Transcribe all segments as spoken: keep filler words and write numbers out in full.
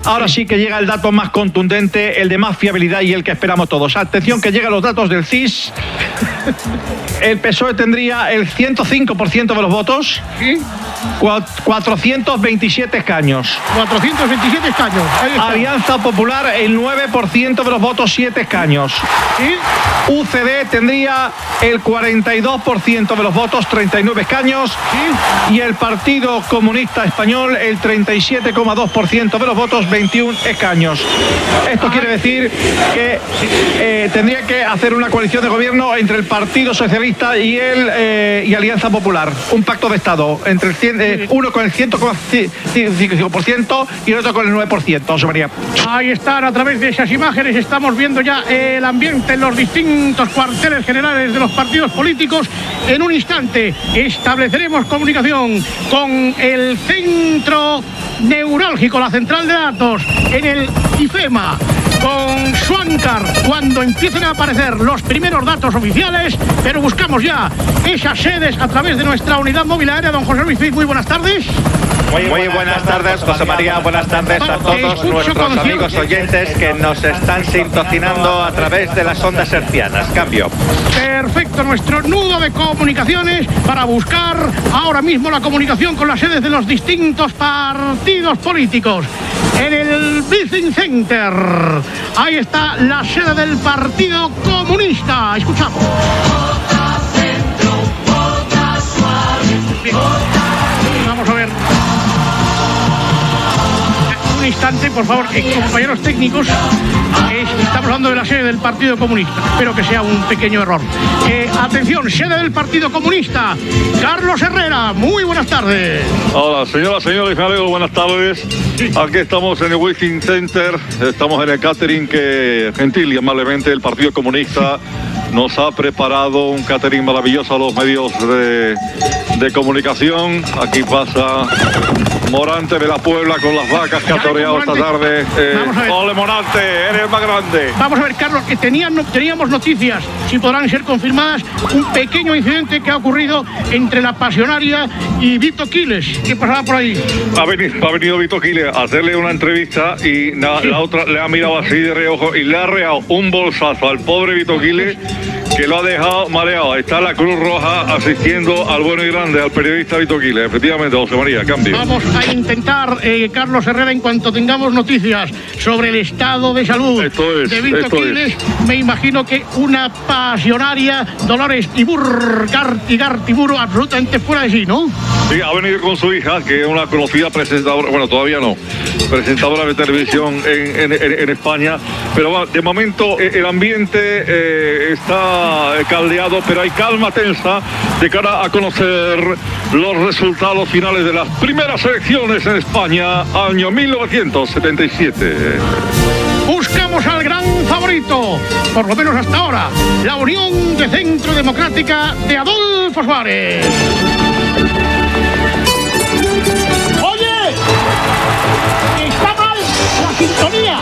Ahora sí que llega el dato más contundente, el de más fiabilidad y el que esperamos todos. Atención que llegan los datos del C I S. El P S O E tendría el ciento cinco por ciento de los votos. ¿Sí? cuatrocientos veintisiete escaños. cuatrocientos veintisiete escaños. Alianza Popular el nueve por ciento de los votos, siete escaños. ¿Sí? U C D tendría el cuarenta y dos por ciento de los votos, treinta y nueve escaños. ¿Sí? Y el Partido Comunista Español el treinta y siete coma dos por ciento de los votos, veintiún escaños. Esto quiere decir que eh, tendría que hacer una coalición de gobierno entre el Partido Socialista y el eh, y Alianza Popular. Un pacto de Estado entre el cien, eh, uno con el cien coma cinco por ciento y el otro con el nueve por ciento, José María. Ahí están, a través de esas imágenes estamos viendo ya el ambiente en los distintos cuarteles generales de los partidos políticos. En un instante estableceremos comunicación con el centro neurálgico, la central de datos, en el IFEMA, con Schwankar, cuando empiecen a aparecer los primeros datos oficiales, pero buscamos ya esas sedes a través de nuestra unidad móvil aérea. Don José Luis Cid, muy buenas tardes. Muy, muy buenas tardes, José María. Buenas tardes a todos nuestros amigos oyentes que nos están sintonizando a través de las ondas hercianas. Cambio. Perfecto, nuestro nudo de comunicaciones para buscar ahora mismo la comunicación con las sedes de los distintos partidos políticos. En el Business Center, ahí está la sede del Partido Comunista. Escuchamos. Bien. Vamos a ver. Un instante, por favor, eh, compañeros técnicos. Eh, estamos hablando de la sede del Partido Comunista. Espero que sea un pequeño error. Eh, atención, sede del Partido Comunista. Carlos Herrera, muy buenas tardes. Hola, señoras, señores, me alegro, buenas tardes. Aquí estamos en el Wishing Center, estamos en el catering que gentil y amablemente el Partido Comunista nos ha preparado un catering maravilloso a los medios de, de comunicación. Aquí pasa Morante de la Puebla con las vacas que ha toreado esta tarde. Eh, ¡Ole, Morante! ¡Eres el más grande! Vamos a ver, Carlos, que tenían, teníamos noticias, si podrán ser confirmadas, un pequeño incidente que ha ocurrido entre la Pasionaria y Vito Quiles. ¿Qué pasaba por ahí? Ha venido, ha venido Vito Quiles a hacerle una entrevista y la, sí. la otra le ha mirado así de reojo y le ha reado un bolsazo al pobre Vito Quiles, que lo ha dejado mareado. Está la Cruz Roja asistiendo al bueno y grande, al periodista Vito Quiles. Efectivamente, José María, cambio. Vamos a intentar, eh, Carlos Herrera, en cuanto tengamos noticias sobre el estado de salud esto es, de Vito Quiles, es. me imagino que una Pasionaria, Dolores Tibur, Garti, Gartiburo, absolutamente fuera de sí, ¿no? Sí, ha venido con su hija, que es una conocida presentadora, bueno, todavía no, presentadora de televisión en, en, en, en España, pero de momento el ambiente eh, está caldeado, pero hay calma tensa de cara a conocer los resultados finales de las primeras elecciones en España, año mil novecientos setenta y siete. Buscamos al gran favorito, por lo menos hasta ahora, la Unión de Centro Democrática de Adolfo Suárez. ¡Oye! ¡Está mal la sintonía!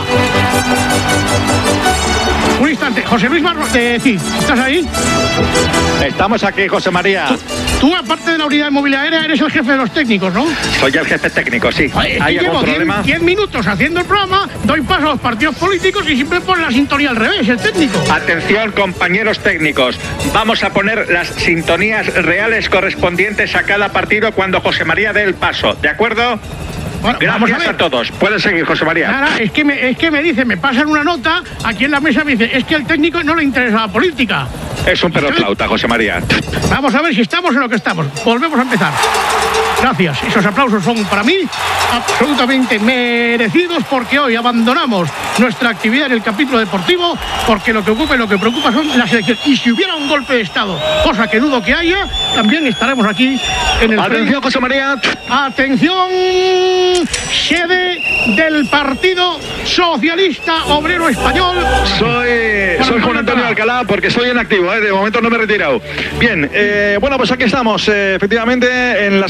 Un instante, José Luis Barros, de Cid, ¿estás ahí? Estamos aquí, José María. Tú, tú, aparte de la unidad de movilidad aérea, eres el jefe de los técnicos, ¿no? Soy el jefe técnico, sí. Oye, ¿Hay algún llevo problema? diez minutos haciendo el programa, doy paso a los partidos políticos y siempre pone la sintonía al revés, el técnico. Atención, compañeros técnicos. Vamos a poner las sintonías reales correspondientes a cada partido cuando José María dé el paso, ¿de acuerdo? Bueno, gracias a, a todos. Pueden seguir, José María. Nada, es que, me, es que me dice, me pasan una nota, aquí en la mesa me dice, es que al técnico no le interesa la política. Es un perro flauta, José María. Vamos a ver si estamos en lo que estamos. Volvemos a empezar. Gracias. Esos aplausos son para mí absolutamente merecidos, porque hoy abandonamos nuestra actividad en el capítulo deportivo, porque lo que ocupa y lo que preocupa son las elecciones. Y si hubiera un golpe de Estado, cosa que dudo que haya, también estaremos aquí en el... Atención, José María. Atención, sede del Partido Socialista Obrero Español. Soy, soy Juan Antonio Alcalá, porque soy en activo, ¿eh? De momento no me he retirado. Bien, eh, bueno, pues aquí estamos, eh, efectivamente, en la sede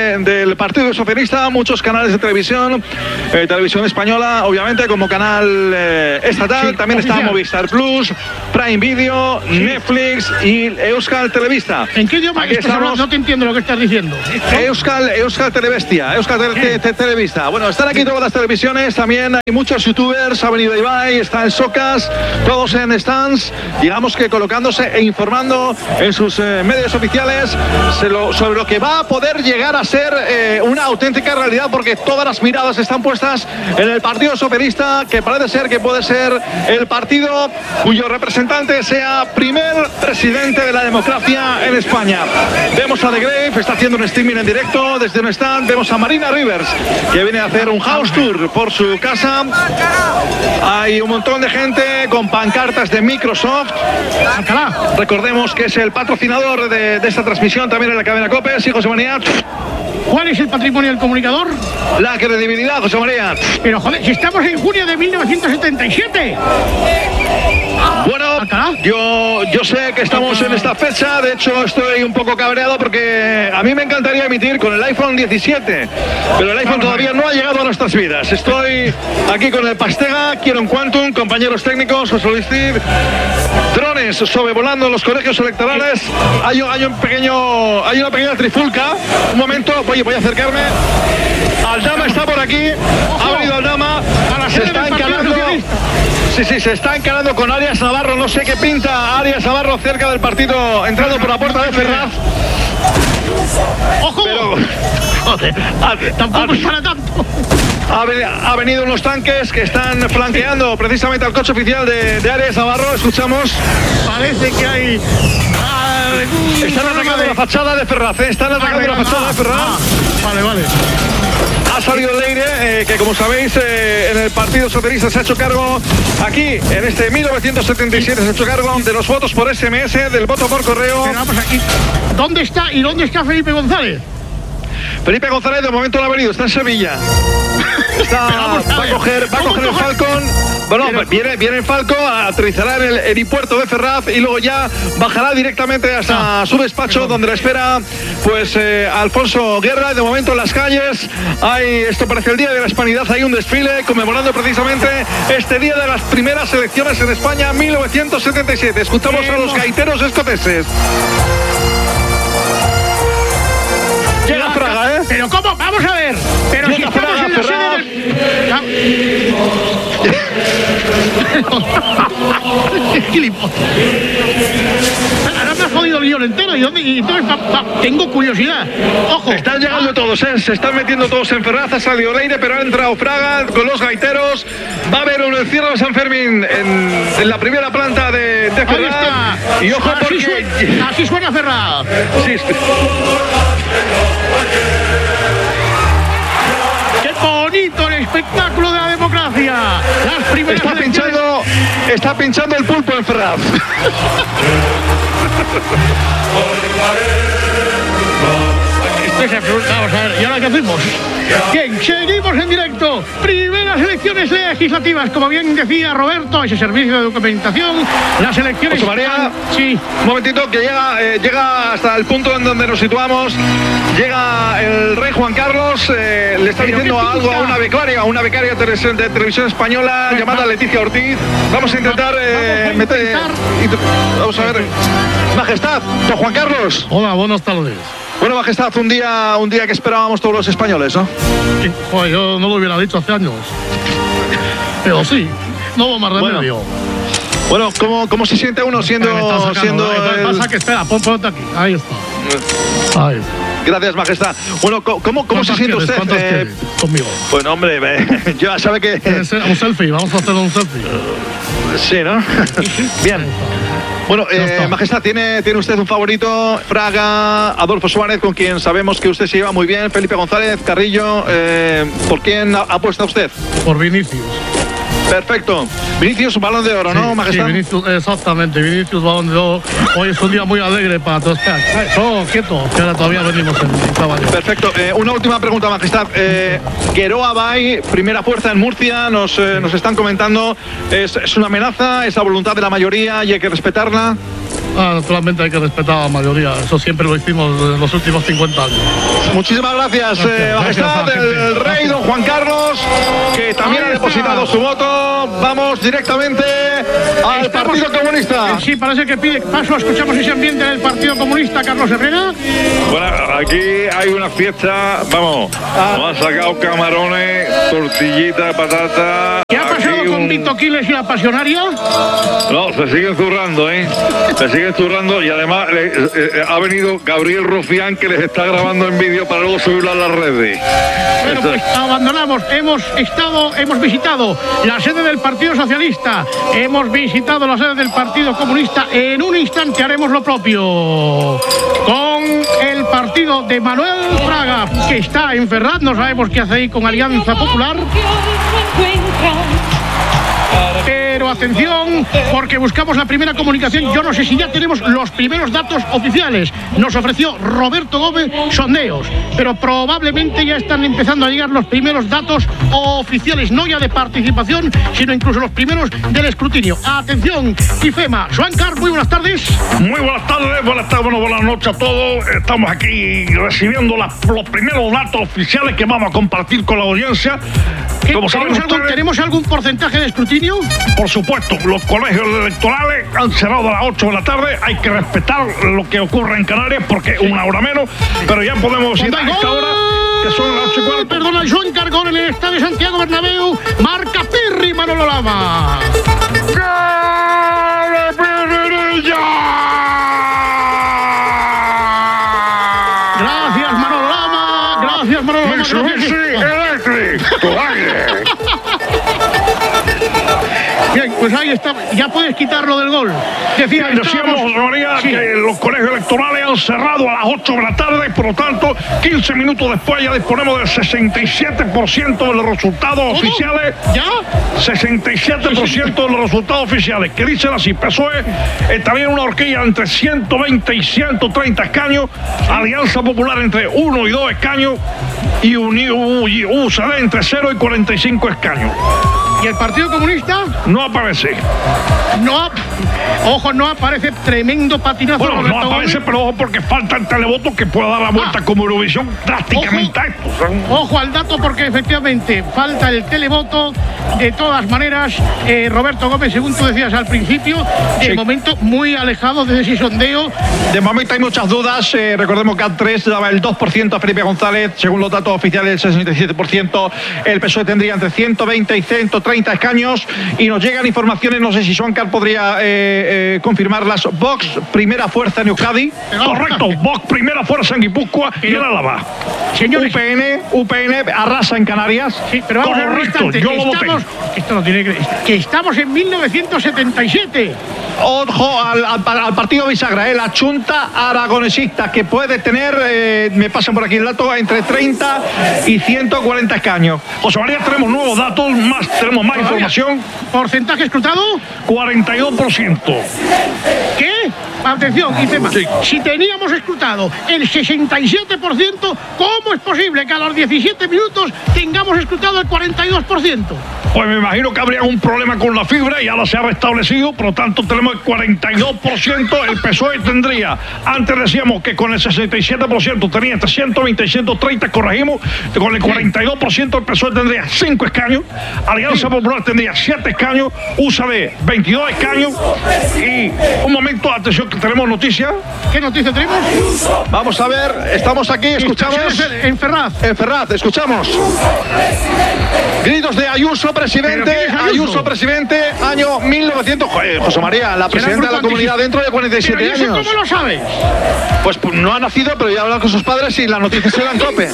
de, del Partido Socialista, muchos canales de televisión, eh, televisión española, obviamente, como canal eh, estatal, sí, también oficial. Está Movistar Plus, Prime Video, sí. Netflix y Euskal Televista. ¿En qué idioma estás hablando? No te entiendo lo que estás diciendo. Euskal, Euskal Televestia, Euskal Tele, te, te, Televista. Bueno, están aquí todas las televisiones, también hay muchos youtubers, ha venido Ibai, está el Socas, todos en stands, digamos que colocándose e informando en sus eh, medios oficiales se lo, sobre lo que va a poder llegar a ser eh, una auténtica realidad, porque todas las miradas están puestas en el Partido Socialista, que parece ser que puede ser el partido cuyo representante sea primer presidente de la democracia en España. Vemos a The Grave, está haciendo un streaming en directo desde un stand, vemos a Marina Rivers, que viene a hacer un house tour por su casa. Hay un montón de gente con pancartas de Microsoft. Alcalá. Recordemos que es el patrocinador de, de esta transmisión también en la cadena COPE. Sí, José María. ¿Cuál es el patrimonio del comunicador? La credibilidad, José María. Pero joder, si estamos en junio de mil novecientos setenta y siete. Bueno, yo, yo sé que estamos en esta fecha, de hecho estoy un poco cabreado porque a mí me encantaría emitir con el iPhone diecisiete, pero el iPhone todavía no ha llegado a nuestras vidas. Estoy aquí con el Pastega, quiero un Quantum, compañeros técnicos, José Luis Cid, drones sobrevolando los colegios electorales. Hay, hay, un pequeño, hay una pequeña trifulca. Un momento, voy, voy a acercarme. Aldama está por aquí, ha venido Aldama, se está encarando. Sí, sí, se está encarando con Arias Navarro. No sé qué pinta Arias Navarro cerca del partido, entrando por la puerta de Ferraz. ¡Ojo! Pero, joder, a, tampoco es para tanto. Ha, ha venido unos tanques que están flanqueando precisamente al coche oficial de, de Arias Navarro. Escuchamos. Parece que hay... Uh, están atacando de... la fachada de Ferraz, ¿eh? Están atacando vale, la fachada ah, de Ferraz. Ah, vale, vale. Ha salido Leire, eh, que como sabéis eh, en el Partido Socialista se ha hecho cargo aquí, en este mil novecientos setenta y siete, se ha hecho cargo de los votos por S M S, del voto por correo. Pero vamos aquí. ¿Dónde está y dónde está Felipe González? Felipe González de momento no ha venido, está en Sevilla. Está, va a coger, va a coger el Falcon. Bueno, pero, viene, viene el Falcon, aterrizará en el helipuerto de Ferraz y luego ya bajará directamente hasta no, su despacho, perdón. donde le espera pues eh, Alfonso Guerra. De momento en las calles hay, esto parece el Día de la Hispanidad, hay un desfile conmemorando precisamente este día de las primeras elecciones en España, mil novecientos setenta y siete. Escuchamos a los gaiteros escoceses. Llega Fraga, ¿eh? Pero ¿cómo? Vamos a ver. Pero Llega si estamos Fraga, en la Ferraz. Sede del... Ahora me has jodido el guión entero. ¿Y dónde? Y entonces pa, pa, tengo curiosidad. Ojo. Están llegando ah. todos, ¿eh? Se están metiendo todos en Ferraz. Ha salido Leire, pero ha entrado Fraga con los gaiteros. Va a haber un encierro de San Fermín en, en la primera planta de, de Ferraz. Y ojo así porque... Suena, así suena Ferraz. Sí. ¡Qué bonito el espectáculo de la democracia! Las primeras está elecciones... pinchando, está pinchando el pulpo en Ferraz. Esto es absoluto. Vamos a ver, ¿y ahora qué hacemos? Bien, seguimos en directo. Primeras elecciones legislativas, como bien decía Roberto, ese servicio de documentación. Las elecciones. José María, sí. Un momentito, que llega, eh, llega hasta el punto en donde nos situamos. Llega el rey Juan Carlos, eh, le está diciendo algo a una becaria, a una becaria de televisión española pues llamada va. Leticia Ortiz. Vamos a intentar, eh, vamos, a meter, intentar. vamos a ver. Majestad, don Juan Carlos. Hola, buenas tardes. Bueno, Majestad, un día, un día que esperábamos todos los españoles, ¿no? Sí, pues yo no lo hubiera dicho hace años. Pero sí, no hubo más remedio. Bueno, bueno ¿cómo, ¿cómo se siente uno siendo... Sacando, siendo el... pasa que espera, pon, ponte aquí. Ahí está. Ahí está. Gracias, Majestad. Bueno, ¿cómo, cómo se siente usted? ¿Cuántos eh, conmigo? Bueno, hombre, eh, yo ya sabe que... Un selfie, vamos a hacer un selfie. Sí, ¿no? Bien. Bueno, eh, Majestad, ¿tiene, ¿tiene usted un favorito? Fraga, Adolfo Suárez, con quien sabemos que usted se lleva muy bien, Felipe González, Carrillo, eh, ¿por quién apuesta usted? Por Vinicius. Perfecto. Vinicius, balón de oro, Sí, ¿no, majestad? sí, Vinicius, exactamente, Vinicius, balón de oro. Hoy es un día muy alegre para todos. Todo quieto, que ahora todavía venimos en, en caballo. Perfecto. Eh, una última pregunta, majestad. Eh, Gueroa Bay, primera fuerza en Murcia, nos, eh, nos están comentando, ¿es, es una amenaza, es la voluntad de la mayoría y hay que respetarla? Ah, naturalmente hay que respetar a la mayoría, eso siempre lo hicimos en los últimos cincuenta años. Muchísimas gracias, Gracias, eh, majestad, gracias a la el, gente. rey don Juan Carlos, que también Ahí ha está. depositado su voto. Vamos directamente al Estamos- Partido Comunista. Sí, parece que pide paso. Escuchamos ese ambiente del Partido Comunista, Carlos Herrera. Bueno, aquí hay una fiesta, vamos, nos han sacado camarones, tortillita de patata. ¿Qué ha pasado aquí con un- Vito Quiles y la pasionaria? No, se siguen zurrando, ¿eh? Se siguen zurrando y además eh, eh, eh, ha venido Gabriel Rufián que les está grabando en vídeo para luego subirlo a las redes. Bueno, Eso- pues abandonamos. Hemos estado, hemos visitado la sede del Partido Socialista, hemos visitado la sede del Partido Comunista. En un instante haremos lo propio con el partido de Manuel Fraga, que está en Ferraz. No sabemos qué hace ahí con Alianza Popular. Pero atención, porque buscamos la primera comunicación. Yo no sé si ya tenemos los primeros datos oficiales. Nos ofreció Roberto Gómez sondeos, pero probablemente ya están empezando a llegar los primeros datos oficiales, no ya de participación, sino incluso los primeros del escrutinio. Atención, IFEMA. Joan Carr, muy buenas tardes. Muy buenas tardes, buenas tardes, bueno, buenas noches a todos. Estamos aquí recibiendo las- los primeros datos oficiales que vamos a compartir con la audiencia. ¿Qué- Como saben ¿Tenemos, algún, ustedes, ¿Tenemos algún porcentaje de escrutinio? por supuesto, los colegios electorales han cerrado a las ocho de la tarde. Hay que respetar lo que ocurre en Canarias porque es una hora menos, pero ya podemos ir a esta hora, que son las ocho y cuarto. Perdona, Joan Carr, gol en el estadio Santiago Bernabéu. Marca Pirri, Manolo Lama. Gracias, Manolo Lama. Gracias, Manolo Lama. Mitsubishi Gracias. Electric, tu aire. Bien, pues ahí está. Ya puedes quitarlo del gol. Decía, Decíamos, estábamos- María, Sí. que los colegios electorales han cerrado a las ocho de la tarde, por lo tanto, quince minutos después ya disponemos del sesenta y siete por ciento de los resultados ¿Cómo? oficiales. ¿Ya? sesenta y siete por ciento de los resultados oficiales, que dicen así: P S O E estaría en una horquilla entre ciento veinte y ciento treinta escaños, Alianza Popular entre uno y dos escaños y U C D entre cero y cuarenta y cinco escaños. ¿Y el Partido Comunista? No aparece. No. Ojo, no aparece. Tremendo patinazo. Bueno, no Roberto aparece, Gómez. pero ojo, porque falta el televoto que pueda dar la vuelta Ah. como Eurovisión drásticamente Ojo. a esto. O sea, Ojo al dato, porque efectivamente falta el televoto. De todas maneras, eh, Roberto Gómez, según tú decías al principio, de Sí. momento muy alejado de ese sondeo. De momento hay muchas dudas. Eh, recordemos que A tres daba el dos por ciento a Felipe González. Según los datos oficiales, el sesenta y siete por ciento. El P S O E tendría entre ciento veinte y ciento treinta escaños. Y nos llegan informaciones, no sé si Joan Carr podría eh, eh, confirmarlas. Vox, primera fuerza en Euskadi. correcto, Vox primera fuerza en Guipúzcoa y en Álava. Señores, U P N, U P N arrasa en Canarias. sí, pero vamos a ver un correcto, instante. yo Que lo voté. estamos, esto no tiene que, que estamos en mil novecientos setenta y siete. Ojo al, al- al partido bisagra, eh, la Junta Aragonesista, que puede tener, eh, me pasan por aquí el dato, entre treinta y ciento cuarenta escaños. José María, tenemos nuevos datos, más, tenemos más información. ¿Porcentaje escrutado? cuarenta y dos por ciento. ¿Qué? Atención, IFEMA. Si teníamos escrutado el sesenta y siete por ciento, ¿cómo es posible que a los diecisiete minutos tengamos escrutado el cuarenta y dos por ciento? Pues me imagino que habría un problema con la fibra y ahora se ha restablecido, por lo tanto tenemos el cuarenta y dos por ciento. El P S O E tendría, antes decíamos que con el sesenta y siete por ciento tenía entre ciento veinte y ciento treinta, corregimos, con el cuarenta y dos por ciento el P S O E tendría cinco escaños, Alianza Popular tendría siete escaños, U C D veintidós escaños y un momento, atención que tenemos noticias. ¿Qué noticia tenemos? Vamos a ver, estamos aquí, escuchamos. Estaciones En Ferraz. En Ferraz, escuchamos. Gritos de Ayuso, presidente. ¿Pero quién es Ayuso? Ayuso, presidente, año mil novecientos. Joder, José María, la presidenta de la comunidad dentro de cuarenta y siete ¿Pero y eso años. cómo lo sabes? Pues, pues no ha nacido, pero ya ha hablado con sus padres y la noticia se la en cope.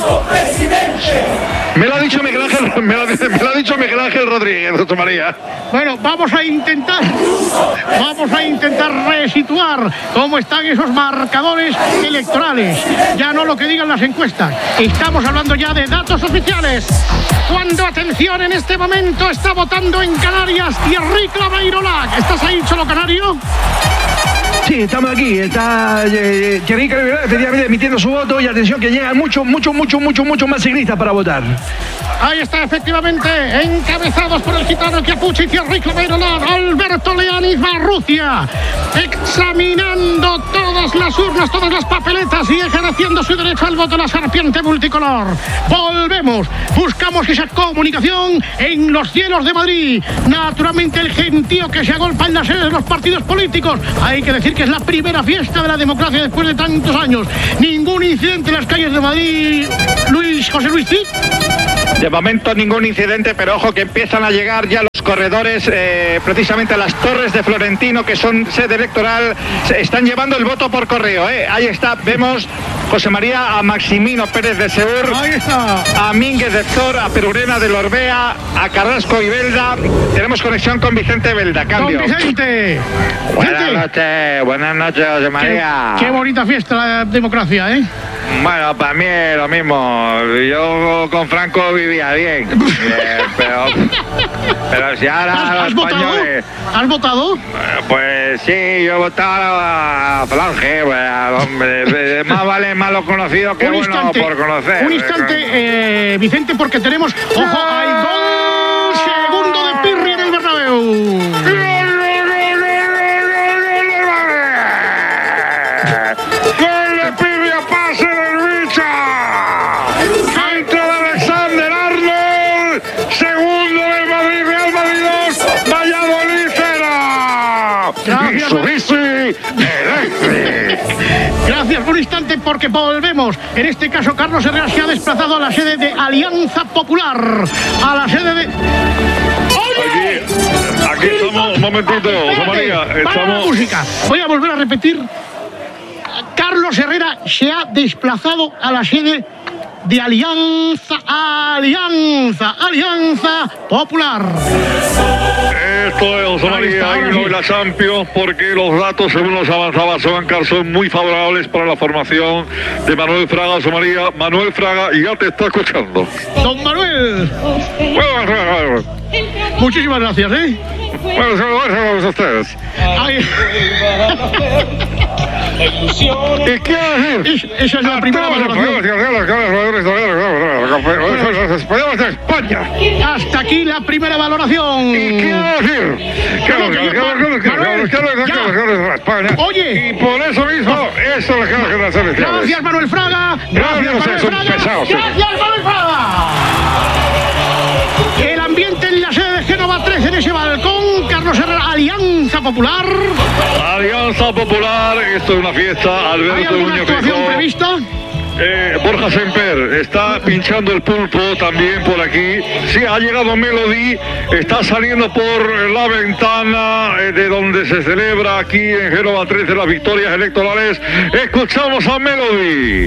Me lo ha dicho Miguel Ángel, me lo, me lo ha dicho Miguel Ángel Rodríguez, José María. Bueno, vamos a intentar, vamos a intentar resituar cómo están esos marcadores electorales. Ya no lo que digan las encuestas. Estamos hablando ya de datos oficiales. cuando, atención, en este momento está votando en Canarias Thierry Claveiro-Lac. ¿Estás ahí, Cholo Canario? Sí, estamos aquí. Está eh, Thierry Claveiro-Lac efectivamente emitiendo su voto y atención que llegan mucho, mucho, mucho, mucho, mucho más ciclistas para votar. Ahí está, efectivamente, encabezados por el gitano Chiappucci y Thierry Claveiro-Lac, Alberto Leanis Marrucia, examinando todas las urnas, todas las papeletas y ejerciendo su derecho al voto, la serpiente multicolor. Volvemos, buscamos esa comunicación en los cielos de Madrid. Naturalmente, el gentío que se agolpa en las sedes de los partidos políticos. Hay que decir que es la primera fiesta de la democracia después de tantos años. Ningún incidente en las calles de Madrid. Luis, José Luis, ¿sí? De momento ningún incidente, pero ojo que empiezan a llegar ya los corredores, eh, precisamente a las Torres de Florentino, que son sede electoral, se están llevando el voto por correo. Eh. Ahí está, vemos, José María, a Maximino Pérez de Seur, Ahí está. a Mínguez de Zor, a Perurena de Lorbea, a Carrasco y Belda. Tenemos conexión con Vicente Belda, cambio. Don Vicente. Buenas Vicente. noches, buenas noches, José María. Qué, qué bonita fiesta la democracia, ¿eh? Bueno, para mí es lo mismo. Yo con Franco vivía bien. Eh, pero, pero si ahora ¿Has, los has votado? españoles... ¿Has votado? Eh, Pues sí, yo he votado a Falange, pues, al hombre. Más vale malo conocido que Un bueno instante, por conocer. un instante, eh, Vicente, porque tenemos... ¡Ojo! ¡Hay gol! Segundo de Pirri en el Bernabéu. ¡Gol de Pirri a pase del Bicha! ¡Centro de Alexander Arnold! ¡Segundo del Madrid, Real Madrid dos! ¡Valladolid cero! Gracias. ¡Mitsubishi Electric! Gracias, un instante, porque volvemos. En este caso, Carlos Herrera se ha desplazado a la sede de Alianza Popular. A la sede de... ¡Oye! Aquí, aquí estamos, un momentito, José María, Para la estamos... música. Voy a volver a repetir. Carlos Herrera se ha desplazado a la sede de Alianza, Alianza, Alianza Popular. Esto es, José María, Ahí está, ahora y no sí. de la Champions, porque los datos, según los avanzaba Sobancar, son muy favorables para la formación de Manuel Fraga. José María, Manuel Fraga ya te está escuchando. Don Manuel, Bueno, bueno, bueno, muchísimas gracias, ¿eh? bueno, saludos a ustedes. Ay, ¿Y qué decir? es- esa es la primera valoración. Españoles de España. Hasta aquí la primera valoración. ¿Y qué decir? Oye. Y por eso mismo, esto es lo que las generaciones Gracias, Manuel Fraga. Gracias, Gracias, Manuel es un Fraga. pesado, sí. Gracias, Manuel Fraga. El ambiente en la sede de Génova tres, en ese balcón. Carlos Herrera, Alianza Popular. Alianza Popular, esto es una fiesta. ¿Hay Alberto alguna Núñez actuación Feijóo. prevista? Eh, Borja Semper está pinchando el pulpo también por aquí. Sí, ha llegado Melody, está saliendo por la ventana eh, de donde se celebra aquí en Génova trece las victorias electorales. Escuchamos a Melody.